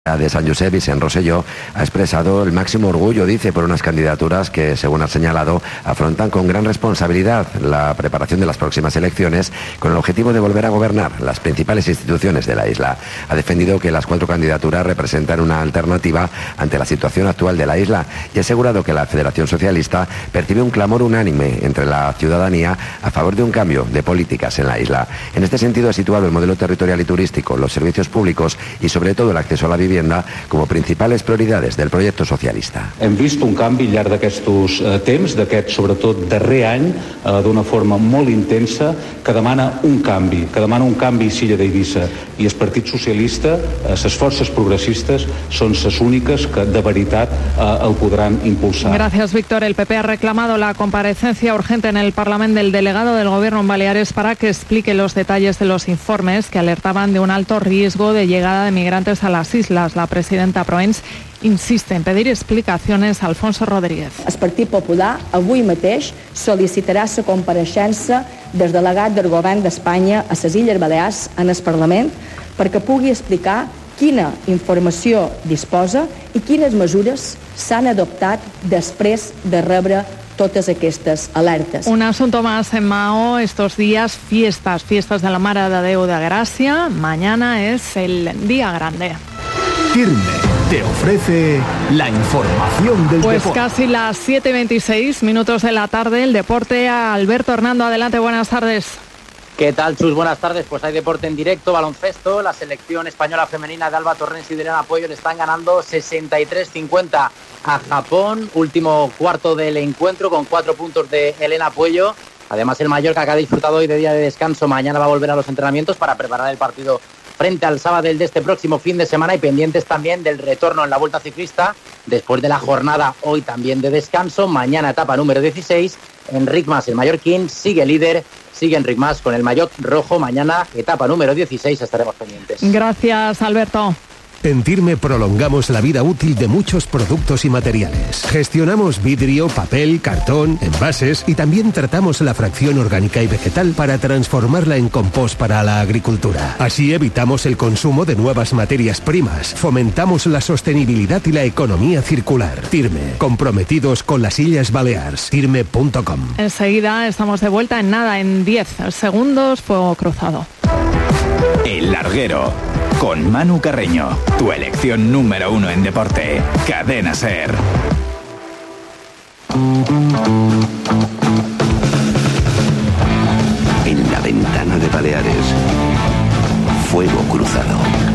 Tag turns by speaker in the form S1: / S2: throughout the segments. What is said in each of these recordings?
S1: de Sant Josep, Vicent Rosselló, ha expresado el máximo orgullo, dice, por unas candidaturas que, según ha señalado, afrontan con gran responsabilidad la preparación de las próximas elecciones con el objetivo de volver a gobernar las principales instituciones de la isla. Ha defendido que las 4 candidaturas representan una alternativa ante la situación actual de la isla y ha asegurado que la Federación Socialista percibe un clamor unánime entre la ciudadanía a favor de un cambio de políticas en la isla. En este sentido, ha situado el modelo territorial y turístico, los servicios públicos y, sobre todo, el acceso a la vivienda como principals prioridades del projecte socialista.
S2: Hem vist un canvi al llarg d'aquests temps, d'aquest sobretot darrer any, d'una forma molt intensa, que demana un canvi a Silla d'Eivissa, i el Partit Socialista, les forces progressistes, són les úniques que de veritat el podran impulsar.
S3: Gracias, Víctor. El PP ha reclamado la comparecencia urgente en el Parlamento del delegado del Gobierno en Baleares para que explique los detalles de los informes que alertaban de un alto riesgo de llegada de migrantes a las islas. La presidenta Proens insiste en pedir explicaciones a Alfonso Rodríguez.
S4: El Partit Popular avui mateix sol·licitarà la compareixença del delegat del Govern d'Espanya a les Illes Balears en el Parlament perquè pugui explicar quina informació disposa i quines mesures s'han adoptat després de rebre todas estas alertas.
S3: Un asunto más en Mao, estos días fiestas de la Mare de Déu de Gràcia. Mañana es el día grande.
S5: Firme te ofrece la información del deporte.
S3: Pues casi las 7:26 de la tarde, el deporte. Alberto Hernando, adelante, buenas tardes.
S6: ¿Qué tal, Chus? Buenas tardes. Pues hay deporte en directo, baloncesto. La selección española femenina de Alba Torrens y de Elena Puello le están ganando 63-50 a Japón. Último cuarto del encuentro con 4 puntos de Elena Puello. Además, el Mallorca, que ha disfrutado hoy de día de descanso, mañana va a volver a los entrenamientos para preparar el partido frente al Sabadell de este próximo fin de semana, y pendientes también del retorno en la Vuelta Ciclista después de la jornada hoy también de descanso. Mañana etapa número 16. Enric Mas, el mallorquín, sigue líder. Sigue Enric Mas con el maillot rojo. Mañana etapa número 16, estaremos pendientes.
S3: Gracias, Alberto.
S5: En Firme prolongamos la vida útil de muchos productos y materiales. Gestionamos vidrio, papel, cartón, envases y también tratamos la fracción orgánica y vegetal para transformarla en compost para la agricultura. Así evitamos el consumo de nuevas materias primas, fomentamos la sostenibilidad y la economía circular. Firme, comprometidos con las Illes Balears. Firme.com.
S3: Enseguida estamos de vuelta en nada, en 10 segundos, fuego cruzado.
S7: El Larguero, con Manu Carreño, tu elección número 1 en deporte. Cadena SER.
S1: En la ventana de Baleares, fuego cruzado.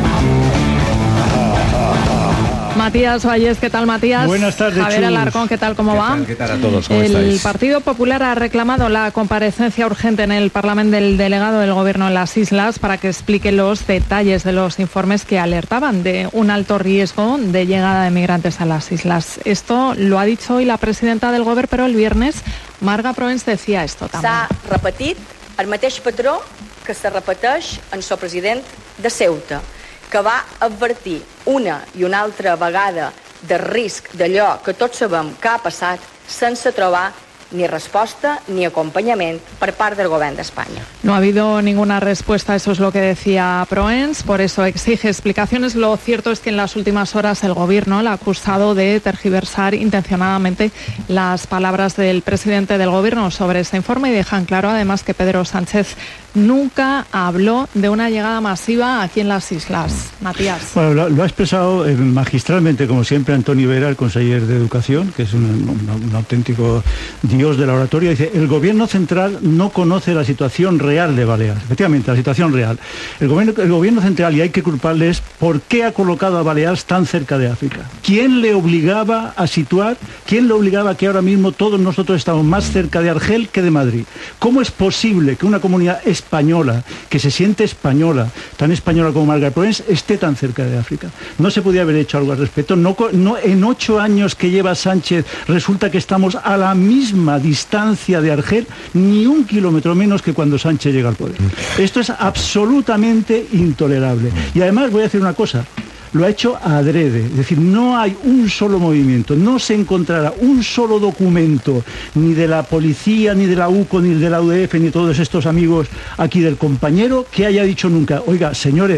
S3: Matías Valles, ¿qué tal, Matías?
S8: Buenas tardes,
S3: Javier
S8: Chus.
S3: Alarcón, ¿qué tal, cómo va?
S8: ¿Qué tal a todos? ¿Cómo
S3: El
S8: estáis?
S3: Partido Popular ha reclamado la comparecencia urgente en el Parlamento del delegado del Gobierno en las islas para que explique los detalles de los informes que alertaban de un alto riesgo de llegada de migrantes a las islas. Esto lo ha dicho hoy la presidenta del Gobierno, pero el viernes Marga Proens decía esto también.
S4: S'ha repetit el mateix patró que se repeteix en el president de Ceuta, que va advertir una i una altra vegada de risc d'allò que tots sabem que ha passat sense trobar ni respuesta ni acompañamiento por parte del Gobierno de España.
S3: No ha habido ninguna respuesta, eso es lo que decía Proens, por eso exige explicaciones. Lo cierto es que en las últimas horas el Gobierno le ha acusado de tergiversar intencionadamente las palabras del presidente del Gobierno sobre este informe y dejan claro además que Pedro Sánchez nunca habló de una llegada masiva aquí en las islas. Matías.
S8: Bueno, lo ha expresado magistralmente, como siempre, Antonio Vera, el conseller de Educación, que es un auténtico dios de la oratoria. Dice: el gobierno central no conoce la situación real de Baleares. Efectivamente, la situación real. El gobierno central, y hay que culparles, ¿por qué ha colocado a Baleares tan cerca de África? ¿Quién le obligaba a situar? ¿Quién le obligaba a que ahora mismo todos nosotros estamos más cerca de Argel que de Madrid? ¿Cómo es posible que una comunidad española, que se siente española, tan española como Marga Proens, esté tan cerca de África? No se podía haber hecho algo al respecto. No, en 8 años que lleva Sánchez resulta que estamos a la misma distancia de Argel, ni 1 kilómetro menos que cuando Sánchez llega al poder. Esto es absolutamente intolerable. Y además voy a decir una cosa: lo ha hecho adrede, es decir, no hay un solo movimiento, no se encontrará un solo documento, ni de la policía, ni de la UCO, ni de la UDF, ni todos estos amigos aquí del compañero, que haya dicho nunca: oiga, señores,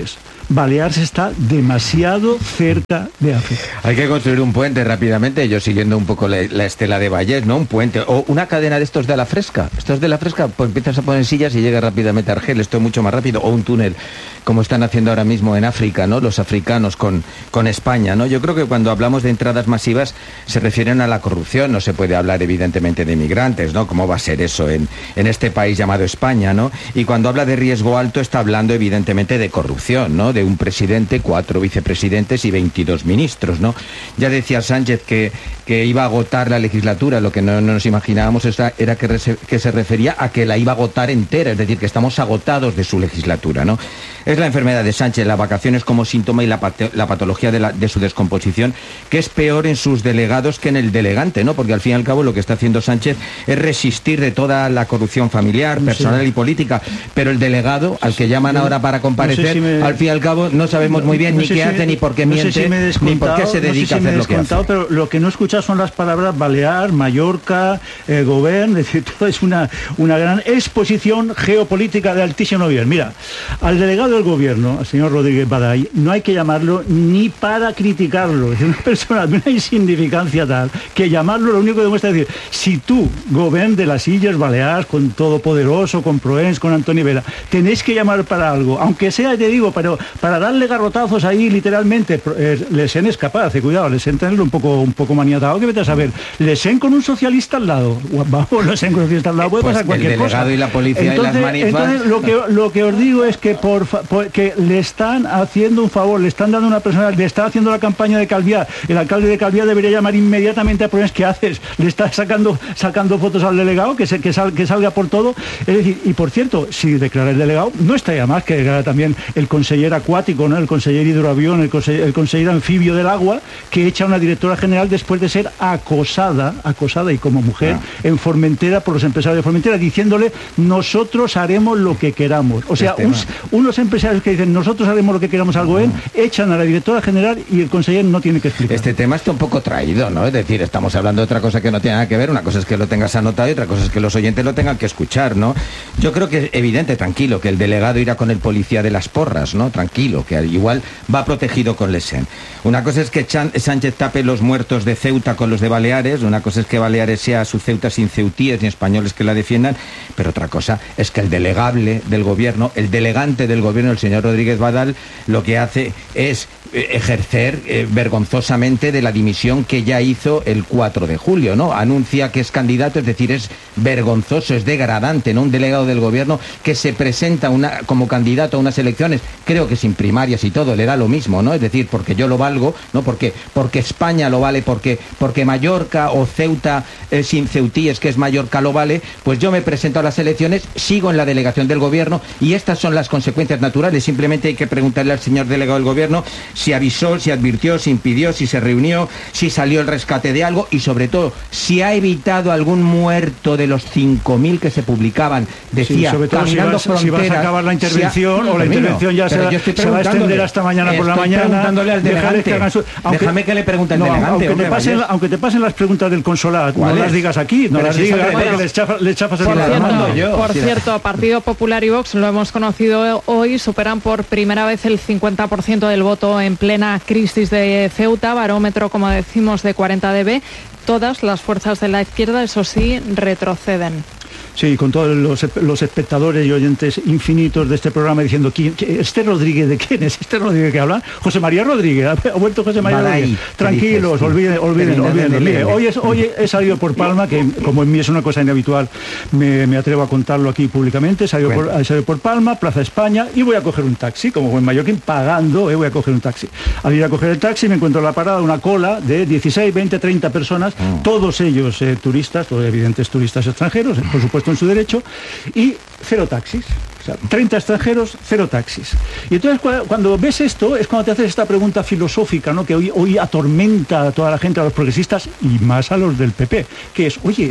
S8: Baleares está demasiado cerca de África.
S9: Hay que construir un puente rápidamente, yo siguiendo un poco la estela de Vallés, ¿no? Un puente, o una cadena de estos de la Fresca. Estos de la Fresca, pues empiezas a poner sillas y llegas rápidamente a Argel, esto es mucho más rápido, o un túnel, como están haciendo ahora mismo en África, ¿no? Los africanos con España, ¿no? Yo creo que cuando hablamos de entradas masivas se refieren a la corrupción, no se puede hablar evidentemente de migrantes, ¿no? ¿Cómo va a ser eso en este país llamado España, ¿no? Y cuando habla de riesgo alto está hablando evidentemente de corrupción, ¿no? De un presidente, 4 vicepresidentes y 22 ministros, ¿no? Ya decía Sánchez que iba a agotar la legislatura, lo que no nos imaginábamos era que se refería a que la iba a agotar entera, es decir, que estamos agotados de su legislatura, ¿no? Es la enfermedad de Sánchez, las vacaciones como síntoma y la patología de su descomposición, que es peor en sus delegados que en el delegante, ¿no? Porque al fin y al cabo lo que está haciendo Sánchez es resistir de toda la corrupción familiar, personal y política, pero el delegado, al que llaman ahora para comparecer, al fin y al cabo no sabemos muy bien ni qué hace, ni por qué miente, ni por qué se dedica a hacer lo que hace.
S8: Pero lo que no escuchas son las palabras Balear, Mallorca, Govern, es decir, todo es una gran exposición geopolítica de altísimo nivel. Mira, al delegado del gobierno, al señor Rodríguez Baday, no hay que llamarlo ni para criticarlo, es una persona de una insignificancia tal, que llamarlo lo único que demuestra es decir, si tú, Govern de las Illes Baleares, con Todopoderoso, con Proens, con Antoni Vera, tenéis que llamar para algo, aunque sea, te digo, pero para darle garrotazos ahí literalmente, Lesen es capaz, cuidado, Lesen tenerlo un poco maniatado, que vete a saber, Lesen con un socialista al lado, vamos, Lesen con un socialista al lado, puede pasar cualquier cosa.
S9: El delegado y la policía entonces, y las manifas...
S8: Entonces lo que os digo es que que le están haciendo un favor, le están dando una persona, le está haciendo la campaña de Calviá, el alcalde de Calviá debería llamar inmediatamente a Proens, ¿qué haces? Le está sacando fotos al delegado, que salga por todo, es decir, y por cierto, si declara el delegado, no estaría más que declara también el conseller acuático, ¿no? El conseller hidroavión, el conseller anfibio del agua, que echa a una directora general después de ser acosada y como mujer en Formentera por los empresarios de Formentera, diciéndole nosotros haremos lo que queramos. O sea, unos empresarios que dicen nosotros haremos lo que queramos al Goen, echan a la directora general y el conseller no tiene que explicar.
S9: Este tema está un poco traído, ¿no? Es decir, estamos hablando de otra cosa que no tiene nada que ver, una cosa es que lo tengas anotado y otra cosa es que los oyentes lo tengan que escuchar, ¿no? Yo creo que es evidente, tranquilo, que el delegado irá con el policía de las porras, ¿no? Tranquilo, que igual va protegido con Lesen. Una cosa es que Sánchez tape los muertos de Ceuta con los de Baleares, una cosa es que Baleares sea su Ceuta sin ceutíes ni españoles que la defiendan, pero otra cosa es que el delegable del gobierno, el delegante del gobierno, el señor Rodríguez Badal, lo que hace es ejercer vergonzosamente de la dimisión que ya hizo el 4 de julio, ¿no? Anuncia que es candidato, es decir, es vergonzoso, es degradante, ¿no? Un delegado del gobierno que se presenta como candidato a unas elecciones, creo que sin primarias y todo, le da lo mismo, ¿no? Es decir, porque yo lo valgo, ¿no? Porque España lo vale, porque Mallorca o Ceuta sin ceutíes, que es Mallorca, lo vale, pues yo me presento a las elecciones, sigo en la delegación del gobierno y estas son las consecuencias naturales. Simplemente hay que preguntarle al señor delegado del gobierno si avisó, si advirtió, si impidió, si se reunió, si salió el rescate de algo y sobre todo si ha evitado algún muerto de los 5.000 que se publicaban. Decía,
S8: sí, sobre todo caminando fronteras, si vas a acabar la intervención o la intervención ya se va a extender hasta mañana por la mañana.
S9: Preguntándole al delegante. Déjame que le pregunte al delegante.
S8: Aunque te pasen las preguntas del consulado, no las digas aquí, no las digas porque le chafas el mando.
S3: Por cierto, Partido Popular y Vox, lo hemos conocido hoy, superan por primera vez el 50% del voto en plena crisis de Ceuta, barómetro, como decimos, de 40 dB. Todas las fuerzas de la izquierda, eso sí, retroceden.
S8: Sí, con todos los espectadores y oyentes infinitos de este programa diciendo, ¿este Rodríguez de quién es? ¿Este Rodríguez que habla? José María Rodríguez, ha vuelto José María Rodríguez. Tranquilos, olvídenlo. Mire, hoy he salido por Palma, que como en mí es una cosa inhabitual, me atrevo a contarlo aquí públicamente, he salido por Palma, Plaza España, y voy a coger un taxi, como buen mallorquín, pagando, voy a coger un taxi. Al ir a coger el taxi me encuentro en la parada una cola de 16, 20, 30 personas, todos ellos turistas, todos evidentes turistas extranjeros, por supuesto en su derecho, y 0 taxis. O sea, 30 extranjeros, 0 taxis. Y entonces cuando ves esto, es cuando te haces esta pregunta filosófica, ¿no? Que hoy atormenta a toda la gente, a los progresistas y más a los del PP, que es, oye,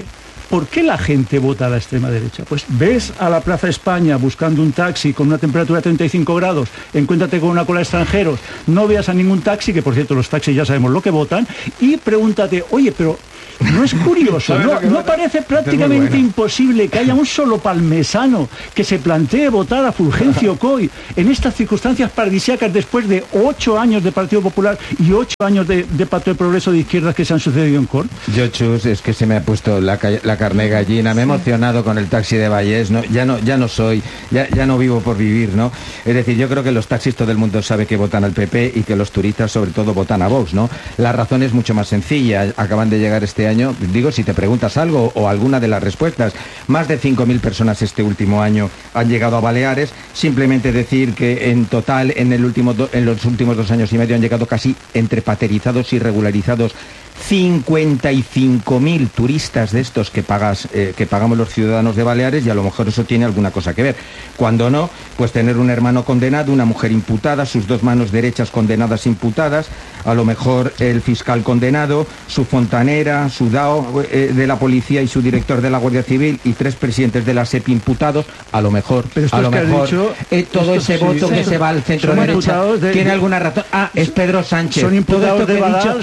S8: ¿por qué la gente vota a la extrema derecha? Pues ves a la Plaza España buscando un taxi con una temperatura de 35 grados, encuéntrate con una cola de extranjeros, no veas a ningún taxi, que por cierto los taxis ya sabemos lo que votan, y pregúntate, oye, pero ¿no es curioso? ¿No parece prácticamente imposible que haya un solo palmesano que se plantee votar a Fulgencio Coy en estas circunstancias paradisíacas después de 8 años de Partido Popular y 8 años de Pacto de Progreso de Izquierdas que se han sucedido en Cort?
S9: Yo, Chus, es que se me ha puesto la carne gallina, me he emocionado con el taxi de Vallés, ¿no? Ya no vivo por vivir, ¿no? Es decir, yo creo que los taxis todo el mundo sabe que votan al PP y que los turistas sobre todo votan a Vox, ¿no? La razón es mucho más sencilla, acaban de llegar este año, digo, si te preguntas algo o alguna de las respuestas, más de 5.000 personas este último año han llegado a Baleares, simplemente decir que en total en los últimos 2 años y medio han llegado casi entre paterizados y regularizados 55.000 turistas de estos que pagamos los ciudadanos de Baleares, y a lo mejor eso tiene alguna cosa que ver. Cuando no, pues tener un hermano condenado, una mujer imputada, sus 2 manos derechas condenadas imputadas, a lo mejor el fiscal condenado, su fontanera, su DAO de la policía y su director de la Guardia Civil y 3 presidentes de la SEP imputados, a lo mejor todo ese voto que se va al centro derecha tiene alguna razón. Es Pedro Sánchez.
S8: Son imputados de Badal,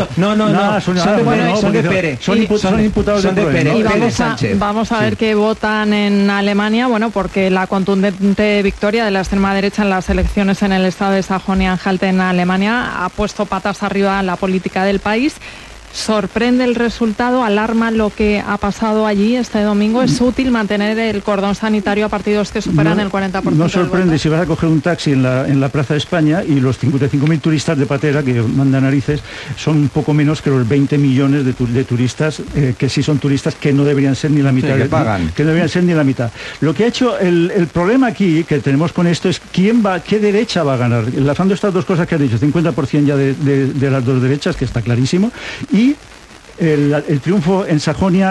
S9: son de Pérez.
S8: Son imputados de Pérez.
S3: Y vamos a ver qué votan en Alemania, bueno, porque la contundente victoria de la extrema derecha en las elecciones en el estado de Sajonia-Anhalt en Alemania ha puesto patas arriba la política del país. ¿Sorprende el resultado? ¿Alarma lo que ha pasado allí este domingo? ¿Es útil mantener el cordón sanitario a partidos que superan el 40%?
S8: No sorprende si vas a coger un taxi en la Plaza de España y los 55.000 turistas de patera que mandan narices son un poco menos que los 20 millones de turistas que sí son turistas, que no deberían ser ni la mitad.
S9: Sí, que
S8: no deberían ser ni la mitad. Lo que ha hecho el problema aquí que tenemos con esto es qué derecha va a ganar. Enlazando estas 2 cosas que has dicho, 50% ya de las 2 derechas, que está clarísimo, y el triunfo en Sajonia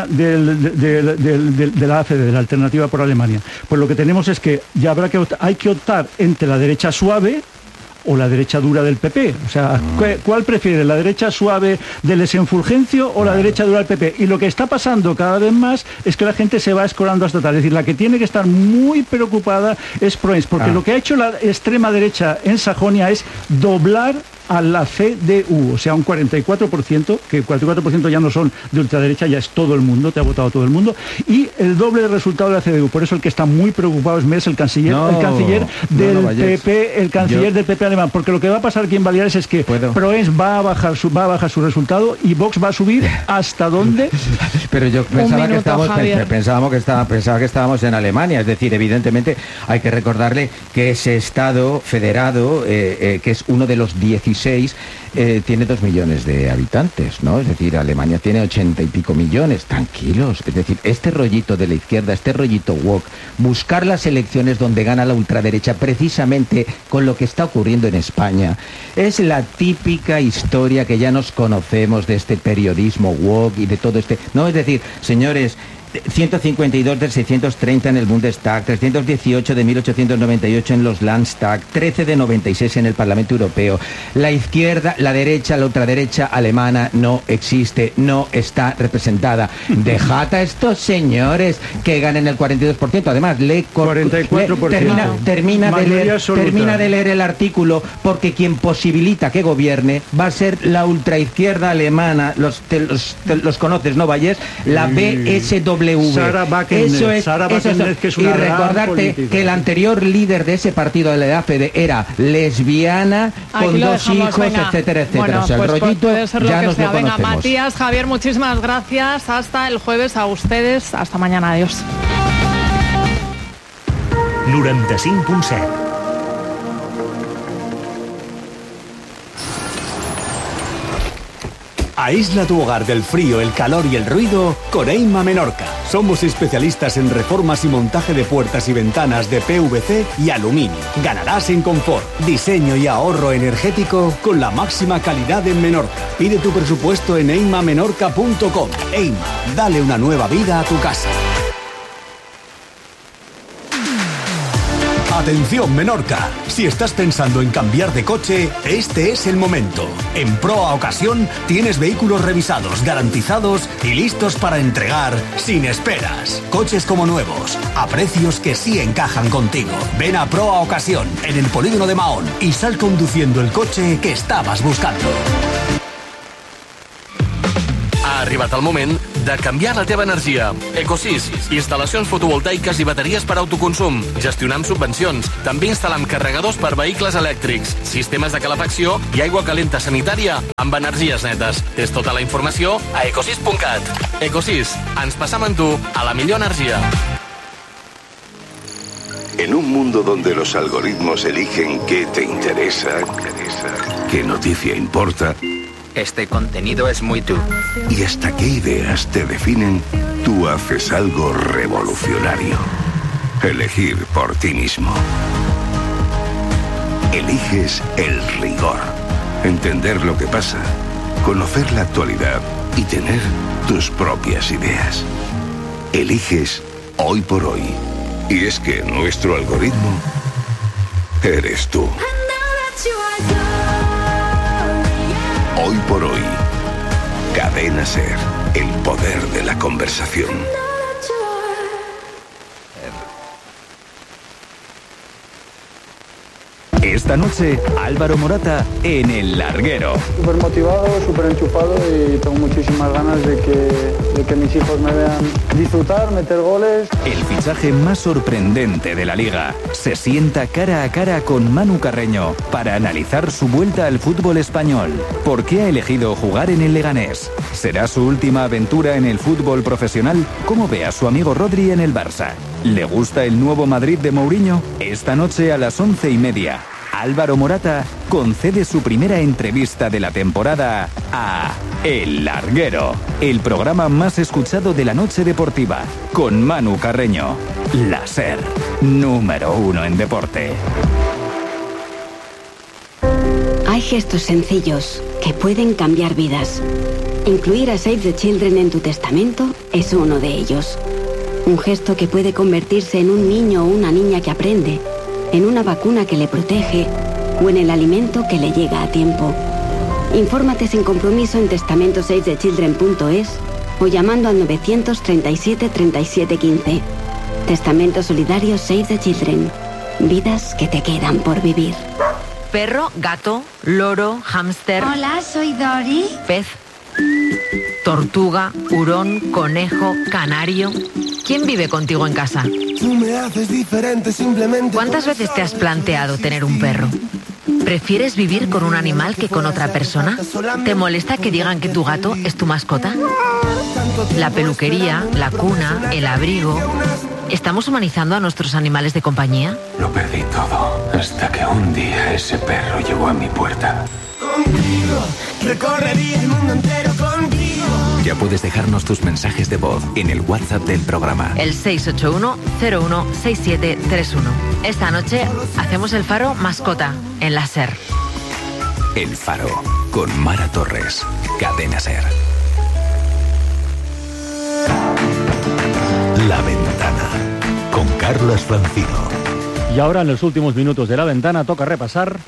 S8: de la AfD, de la Alternativa por Alemania. Pues lo que tenemos es que ya hay que optar entre la derecha suave o la derecha dura del PP. O sea, ¿cuál prefiere? ¿La derecha suave del desenfulgencio o la derecha dura del PP? Y lo que está pasando cada vez más es que la gente se va escorando hasta tal. Es decir, la que tiene que estar muy preocupada es Proens, porque lo que ha hecho la extrema derecha en Sajonia es doblar a la CDU, o sea, un 44%, que 44% ya no son de ultraderecha, ya es todo el mundo, te ha votado todo el mundo, y el doble de resultado de la CDU. Por eso el que está muy preocupado es Merz, el canciller del PP alemán, porque lo que va a pasar aquí en Baleares es que Proens va a bajar su resultado y Vox va a subir ¿hasta dónde?
S9: Pero yo pensaba que estábamos en Alemania, es decir, evidentemente hay que recordarle que ese Estado federado, que es uno de los 16, tiene 2 millones de habitantes, ¿no? Es decir, Alemania tiene 80 y pico millones, tranquilos. Es decir, este rollito de la izquierda, este rollito woke, buscar las elecciones donde gana la ultraderecha precisamente con lo que está ocurriendo en España, es la típica historia que ya nos conocemos de este periodismo woke y de todo este... No, es decir, señores, 152 del 630 en el Bundestag, 318 de 1898 en los Landtag, 13 de 96 en el Parlamento Europeo. La izquierda, la derecha, la ultraderecha alemana no existe, no está representada. Dejad a estos señores que ganen el 42%. Además, 44%. Termina de leer el artículo, porque quien posibilita que gobierne va a ser la ultraizquierda alemana. Los conoces, ¿no, Vallés? La BSW.
S8: Sarah Wagenknecht, que es una
S9: y recordarte que el anterior líder de ese partido de la AfD era lesbiana, con 2 hijos, etcétera, etcétera.
S3: Bueno,
S9: o sea,
S3: pues
S9: el rollito
S3: puede ser lo
S9: ya
S3: que
S9: nos
S3: sea.
S9: lo
S3: Venga,
S9: conocemos.
S3: Matías, Javier, muchísimas gracias. Hasta el jueves a ustedes. Hasta mañana. Adiós.
S10: 95.7. Aísla tu hogar del frío, el calor y el ruido con Eima Menorca. Somos especialistas en reformas y montaje de puertas y ventanas de PVC y aluminio. Ganarás en confort, diseño y ahorro energético con la máxima calidad en Menorca. Pide tu presupuesto en eimamenorca.com. Eima, dale una nueva vida a tu casa. Atención Menorca, si estás pensando en cambiar de coche, este es el momento. En Proa Ocasión tienes vehículos revisados, garantizados y listos para entregar sin esperas. Coches como nuevos, a precios que sí encajan contigo. Ven a Proa Ocasión, en el polígono de Mahón, y sal conduciendo el coche que estabas buscando.
S11: Ha arribat el moment de canviar la teva energia. Ecosys, instal·lacions fotovoltaiques i bateries per autoconsum. Gestionar amb subvencions. També instal·lar carregadors per vehicles elèctrics, sistemes de calefacció i aigua calenta sanitària amb energies netes. Tens tota la informació a ecosys.cat. Ecosys, ens passam amb tu a la millor energia.
S12: En un mundo donde los algoritmos eligen qué te interesa, qué noticia importa,
S13: este contenido es muy tú.
S12: y hasta qué ideas te definen, tú haces algo revolucionario. Elegir por ti mismo. Eliges el rigor. Entender lo que pasa, conocer la actualidad y tener tus propias ideas. Eliges Hoy por Hoy. Y es que nuestro algoritmo eres tú. Hoy por Hoy. Cadena SER. El poder de la conversación.
S7: Esta noche, Álvaro Morata en El Larguero.
S14: Súper motivado, súper enchufado y tengo muchísimas ganas de que mis hijos me vean disfrutar, meter goles.
S7: El fichaje más sorprendente de la Liga. Se sienta cara a cara con Manu Carreño para analizar su vuelta al fútbol español. ¿Por qué ha elegido jugar en el Leganés? ¿Será su última aventura en el fútbol profesional? ¿Cómo ve a su amigo Rodri en el Barça? ¿Le gusta el nuevo Madrid de Mourinho? Esta noche a las 11:30. Álvaro Morata concede su primera entrevista de la temporada a El Larguero, el programa más escuchado de la noche deportiva, con Manu Carreño. La SER, número 1 en deporte.
S15: Hay gestos sencillos que pueden cambiar vidas. Incluir a Save the Children en tu testamento es uno de ellos. Un gesto que puede convertirse en un niño o una niña que aprende, en una vacuna que le protege o en el alimento que le llega a tiempo. Infórmate sin compromiso en testamentoSaveTheChildren.es o llamando al 937 37 15. Testamento solidario Save the Children. Vidas que te quedan por vivir.
S16: Perro, gato, loro, hámster.
S17: Hola, soy Dori.
S16: Pez, tortuga, hurón, conejo, canario. ¿Quién vive contigo en casa?
S18: Tú me haces diferente simplemente.
S16: ¿Cuántas veces te has planteado tener un perro? ¿Prefieres vivir con un animal que con otra persona? ¿Te molesta que digan que tu gato es tu mascota? La peluquería, la cuna, el abrigo. ¿Estamos humanizando a nuestros animales de compañía?
S19: Lo perdí todo hasta que un día ese perro llegó a mi puerta.
S18: Contigo, recorrería el mundo entero contigo.
S7: Ya puedes dejarnos tus mensajes de voz en el WhatsApp del programa.
S16: El 681-016731. Esta noche hacemos el Faro mascota en la SER.
S7: El Faro, con Mara Torres. Cadena SER.
S20: La Ventana, con Carlos Francino.
S21: Y ahora, en los últimos minutos de La Ventana, toca repasar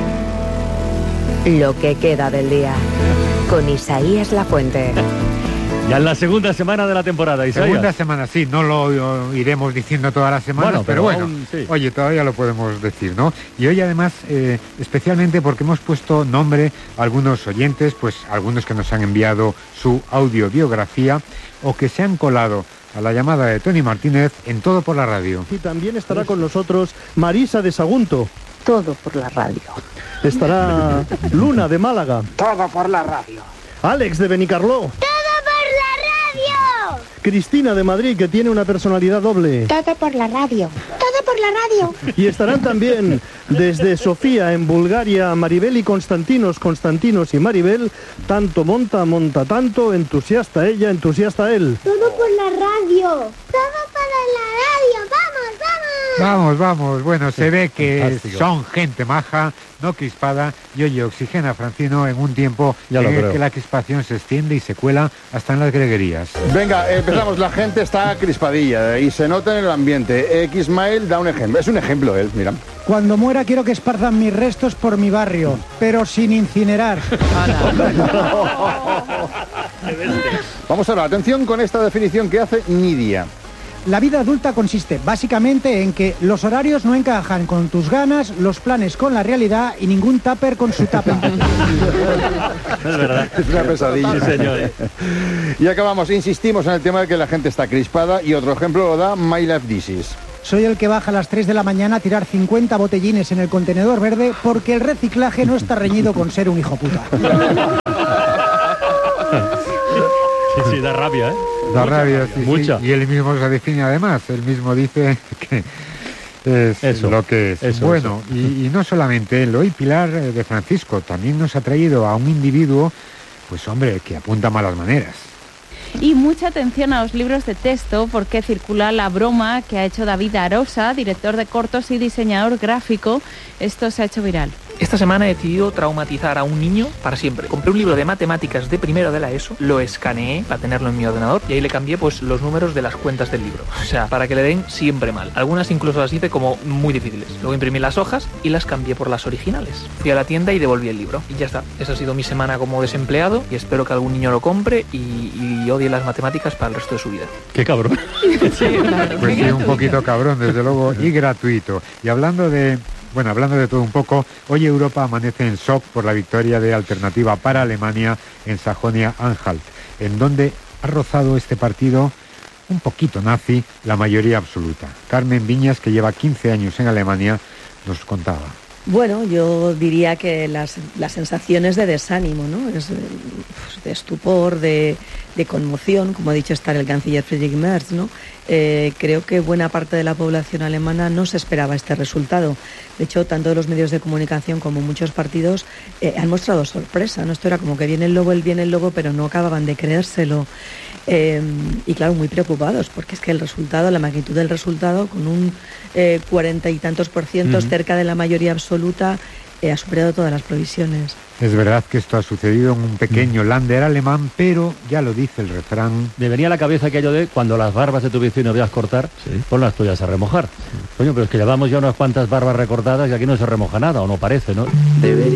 S22: lo que queda del día, con Isaías Lafuente.
S21: Ya en la segunda semana de la temporada, Isaías.
S23: Segunda semana, sí, no lo iremos diciendo todas las semanas, pero bueno, aún, sí. Oye, todavía lo podemos decir, ¿no? Y hoy además, especialmente porque hemos puesto nombre a algunos oyentes, pues algunos que nos han enviado su audiobiografía o que se han colado a la llamada de Tony Martínez en Todo por la Radio.
S8: Y también estará con nosotros Marisa de Sagunto.
S22: Todo por la radio.
S8: Estará Luna de Málaga.
S24: Todo por la radio.
S8: Alex de Benicarló.
S17: ¡Todo por la radio!
S8: Cristina de Madrid, que tiene una personalidad doble.
S17: Todo por la radio. Todo por la radio.
S8: Y estarán también desde Sofía, en Bulgaria, Maribel y Constantinos y Maribel. Tanto monta tanto, entusiasta ella, entusiasta él.
S17: Todo por la radio. Todo para la radio. ¡Vamos, vamos!
S23: Vamos. Bueno, se ve que son gente maja, no crispada, y oye, oxigena a Francino en un tiempo en el que la crispación se extiende y se cuela hasta en las greguerías.
S2: Venga, empezamos. La gente está crispadilla y se nota en el ambiente. Xmail da un ejemplo. Es un ejemplo él, mira.
S5: Cuando muera quiero que esparzan mis restos por mi barrio, pero sin incinerar.
S2: Vamos ahora, atención con esta definición que hace Nidia.
S5: La vida adulta consiste básicamente en que los horarios no encajan con tus ganas, los planes con la realidad y ningún tupper con su tapa.
S2: Es verdad. Es una pesadilla.
S21: Sí, señor.
S2: Y acabamos, insistimos en el tema de que la gente está crispada y otro ejemplo lo da My Life Disease.
S5: Soy el que baja a las 3 de la mañana a tirar 50 botellines en el contenedor verde porque el reciclaje no está reñido con ser un hijo puta.
S21: Sí, da rabia, ¿eh?
S23: Da rabia, sí,
S21: mucha.
S23: Sí. Y él mismo se define además, él mismo dice que es eso, lo que es. Eso, bueno, eso. Y no solamente él, hoy Pilar de Francisco también nos ha traído a un individuo, pues hombre, que apunta malas maneras.
S6: Y mucha atención a los libros de texto porque circula la broma que ha hecho David Arosa, director de cortos y diseñador gráfico. Esto se ha hecho viral.
S24: Esta semana he decidido traumatizar a un niño para siempre. Compré un libro de matemáticas de primero de la ESO, lo escaneé para tenerlo en mi ordenador y ahí le cambié pues los números de las cuentas del libro. O sea, para que le den siempre mal. Algunas incluso las hice como muy difíciles. Luego imprimí las hojas y las cambié por las originales. Fui a la tienda y devolví el libro. Y ya está. Esa ha sido mi semana como desempleado y espero que algún niño lo compre y odie las matemáticas para el resto de su vida.
S21: ¡Qué cabrón!
S23: Sí, pues sí, un poquito cabrón, desde luego, y gratuito. Y hablando de todo un poco, hoy Europa amanece en shock por la victoria de Alternativa para Alemania en Sajonia-Anhalt, en donde ha rozado este partido un poquito nazi la mayoría absoluta. Carmen Viñas, que lleva 15 años en Alemania, nos contaba.
S25: Bueno, yo diría que las sensaciones de desánimo, ¿no? Es de estupor, de conmoción, como ha dicho estar el canciller Friedrich Merz, ¿no? Creo que buena parte de la población alemana no se esperaba este resultado. De hecho, tanto los medios de comunicación como muchos partidos han mostrado sorpresa, ¿no? Esto era como que viene el lobo, pero no acababan de creérselo. Y claro, muy preocupados, porque es que el resultado, la magnitud del resultado, con un 40 y tantos %, cerca de la mayoría absoluta, ha superado todas las previsiones.
S23: Es verdad que esto ha sucedido en un pequeño Länder alemán, pero ya lo dice el refrán.
S21: Me venía a la cabeza aquello de cuando las barbas de tu vecino veas cortar, pon las tuyas a remojar. Coño, pero es que llevamos ya unas cuantas barbas recortadas y aquí no se remoja nada, o no parece, ¿no?
S25: Debería